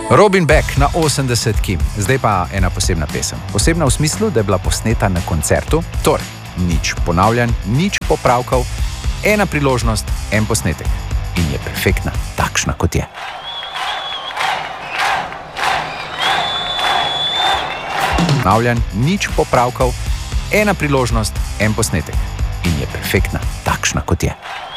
Robin Beck na 80-ki, zdaj pa ena posebna pesem. Posebna v smislu, da je bila posneta na koncertu, torej nič ponavljanj, nič popravkov, ena priložnost, en posnetek. In je perfektna, takšna kot je. Ponavljanj, nič popravkov, ena priložnost, en posnetek. In je perfektna, takšna kot je.